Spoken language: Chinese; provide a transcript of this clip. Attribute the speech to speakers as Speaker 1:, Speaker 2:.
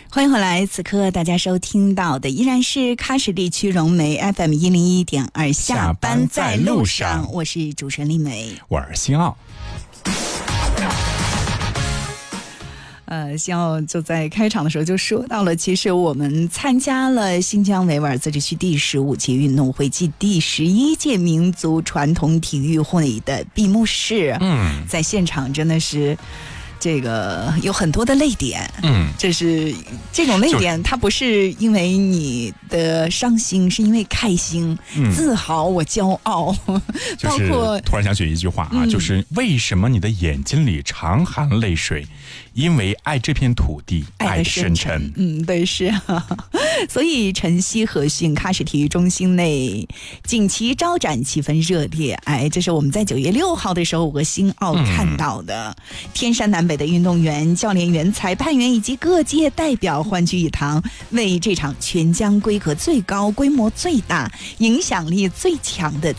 Speaker 1: 欢迎回来，此刻大家收听到的依然是喀什地区融媒 FM 101.2下班在路上，我是主持人丽梅，
Speaker 2: 我是新奥。
Speaker 1: 新奥就在开场的时候就说到了，其实我们参加了新疆维吾尔自治区第15届运动会暨第11届民族传统体育会的闭幕式，在现场真的是这个有很多的泪点，这是这种泪点，它不是因为你的伤心，是因为开心、自豪，我骄傲。
Speaker 2: 就是突然想起一句话啊，就是为什么你的眼睛里常含泪水？因为爱这片土地，爱的深沉。
Speaker 1: 对，是啊。所以晨曦和讯喀什体育中心内锦旗招展，气氛热烈。这是我们在9月6号的时候，我和新奥看到的。天山南北的运动员、教练员、裁判员以及各界代表欢聚一堂，为这场全疆规格最高、规模最大、影响力最强的